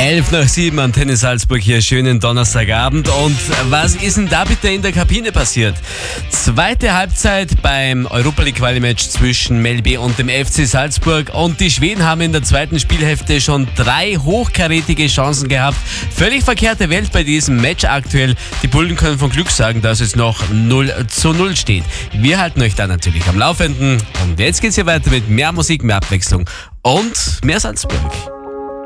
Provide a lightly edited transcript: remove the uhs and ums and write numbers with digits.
11:07 Antenne Salzburg hier, schönen Donnerstagabend. Und was ist denn da bitte in der Kabine passiert? Zweite Halbzeit beim Europa League Quali-Match zwischen Melby und dem FC Salzburg. Und die Schweden haben in der zweiten Spielhälfte schon 3 hochkarätige Chancen gehabt. Völlig verkehrte Welt bei diesem Match aktuell. Die Bullen können von Glück sagen, dass es noch 0:0 steht. Wir halten euch da natürlich am Laufenden. Und jetzt geht's hier weiter mit mehr Musik, mehr Abwechslung und mehr Salzburg.